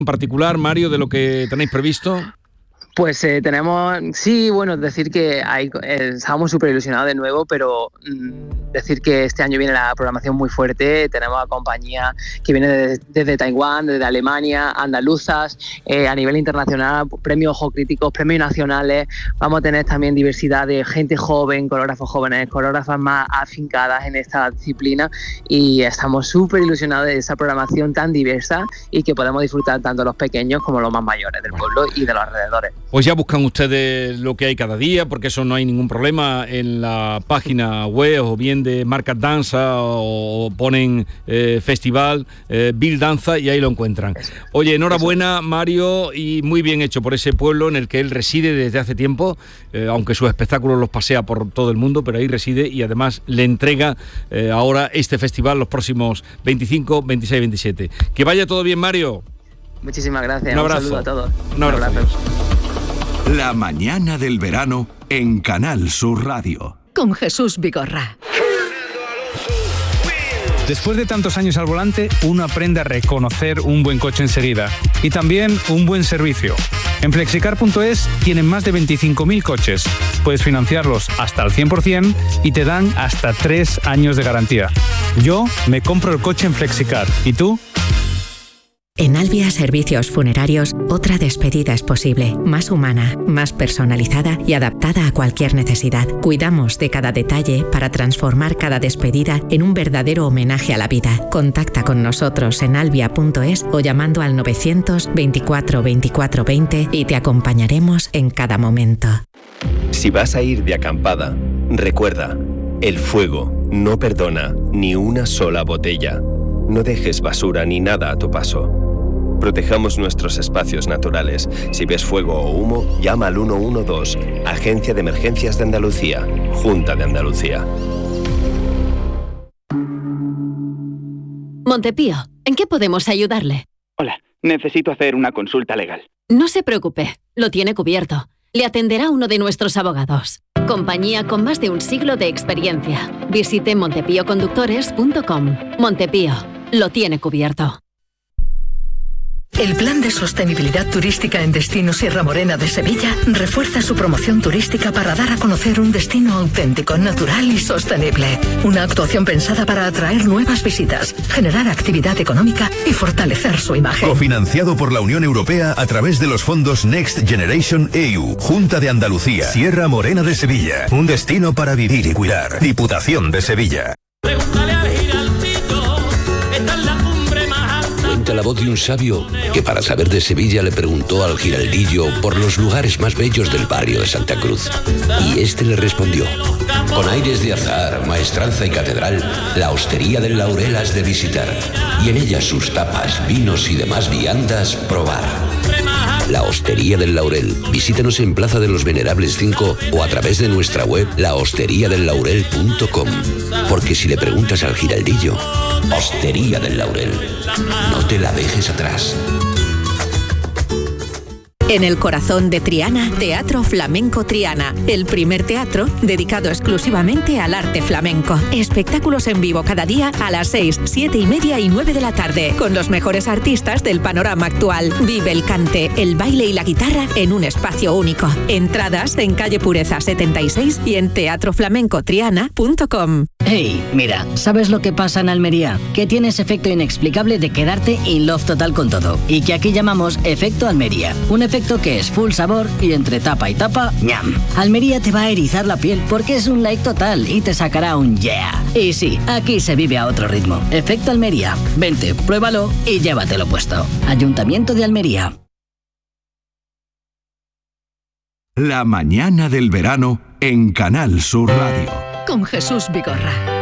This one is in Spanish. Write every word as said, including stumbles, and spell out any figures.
en particular, Mario, de lo que tenéis previsto? Pues eh, tenemos, sí, bueno, decir que hay, eh, estábamos súper ilusionados de nuevo, pero mmm, decir que este año viene la programación muy fuerte. Tenemos a compañía que viene desde, desde Taiwán, desde Alemania, andaluzas, eh, a nivel internacional, premios Ojo Críticos, premios nacionales. Vamos a tener también diversidad de gente joven, coreógrafos jóvenes, coreógrafas más afincadas en esta disciplina, y estamos súper ilusionados de esa programación tan diversa y que podemos disfrutar tanto los pequeños como los más mayores del pueblo y de los alrededores. Pues ya buscan ustedes lo que hay cada día, porque eso no hay ningún problema en la página web, o bien de Marca Danza, o ponen eh, Festival eh, Bill Danza, y ahí lo encuentran. Oye, enhorabuena, Mario, y muy bien hecho por ese pueblo en el que él reside desde hace tiempo, eh, aunque sus espectáculos los pasea por todo el mundo, pero ahí reside, y además le entrega eh, ahora este festival los próximos veinticinco, veintiséis, veintisiete. Que vaya todo bien, Mario. Muchísimas gracias. Un abrazo. Un saludo a todos. Un abrazo. Un abrazo. La mañana del verano en Canal Sur Radio. Con Jesús Vigorra. Después de tantos años al volante, uno aprende a reconocer un buen coche enseguida. Y también un buen servicio. En flexicar punto es tienen más de veinticinco mil coches. Puedes financiarlos hasta al cien por ciento y te dan hasta tres años de garantía. Yo me compro el coche en Flexicar. ¿Y tú? En Albia Servicios Funerarios, otra despedida es posible, más humana, más personalizada y adaptada a cualquier necesidad. Cuidamos de cada detalle para transformar cada despedida en un verdadero homenaje a la vida. Contacta con nosotros en albia punto es o llamando al novecientos veinticuatro veinticuatro veinte y te acompañaremos en cada momento. Si vas a ir de acampada, recuerda, el fuego no perdona ni una sola botella. No dejes basura ni nada a tu paso. Protejamos nuestros espacios naturales. Si ves fuego o humo, llama al uno uno dos, Agencia de Emergencias de Andalucía, Junta de Andalucía. Montepío, ¿en qué podemos ayudarle? Hola, necesito hacer una consulta legal. No se preocupe, lo tiene cubierto. Le atenderá uno de nuestros abogados. Compañía con más de un siglo de experiencia. Visite montepío conductores punto com. Montepío, lo tiene cubierto. El Plan de Sostenibilidad Turística en Destino Sierra Morena de Sevilla refuerza su promoción turística para dar a conocer un destino auténtico, natural y sostenible. Una actuación pensada para atraer nuevas visitas, generar actividad económica y fortalecer su imagen. Cofinanciado por la Unión Europea a través de los fondos Next Generation E U, Junta de Andalucía, Sierra Morena de Sevilla. Un destino para vivir y cuidar. Diputación de Sevilla. Cuenta la voz de un sabio que para saber de Sevilla le preguntó al giraldillo por los lugares más bellos del barrio de Santa Cruz. Y este le respondió: con aires de azar, maestranza y catedral, la hostería del Laurel has de visitar, y en ella sus tapas, vinos y demás viandas probar. La Hostería del Laurel. Visítanos en Plaza de los Venerables cinco o a través de nuestra web la hostería del laurel punto com. Porque si le preguntas al giraldillo, Hostería del Laurel, no te la dejes atrás. En el corazón de Triana, Teatro Flamenco Triana, el primer teatro dedicado exclusivamente al arte flamenco. Espectáculos en vivo cada día a las seis, siete y media y nueve de la tarde, con los mejores artistas del panorama actual. Vive el cante, el baile y la guitarra en un espacio único. Entradas en calle Pureza setenta y seis y en teatro flamenco triana punto com. Hey, mira, ¿sabes lo que pasa en Almería? Que tienes efecto inexplicable de quedarte in love total con todo, y que aquí llamamos efecto Almería. Un efecto que es full sabor y entre tapa y tapa, ¡ñam! Almería te va a erizar la piel porque es un like total y te sacará un yeah. Y sí, aquí se vive a otro ritmo. Efecto Almería. Vente, pruébalo y llévatelo puesto. Ayuntamiento de Almería. La mañana del verano en Canal Sur Radio. Con Jesús Vigorra.